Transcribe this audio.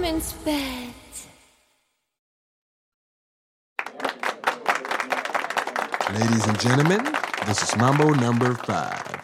ins Bett. Ladies and gentlemen, this is Mambo number 5.